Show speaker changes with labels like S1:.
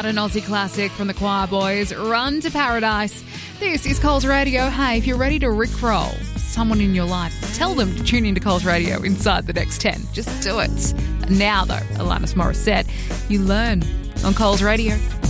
S1: that an Aussie classic from the Choir Boys, Run to Paradise. This is Coles Radio. Hey, if you're ready to rickroll someone in your life, tell them to tune into Coles Radio inside the next 10. Just do it. Now, though, Alanis Morissette, you learn on Coles Radio.